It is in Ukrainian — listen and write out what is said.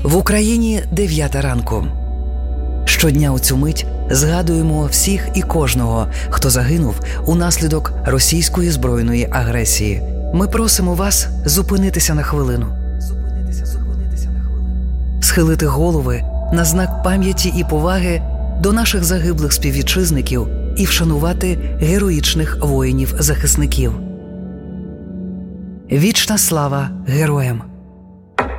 В Україні 9 ранку. Щодня у цю мить згадуємо всіх і кожного, хто загинув унаслідок російської збройної агресії. Ми просимо вас зупинитися на хвилину. Схилити голови на знак пам'яті і поваги до наших загиблих співвітчизників і вшанувати героїчних воїнів-захисників. Вічна слава героям!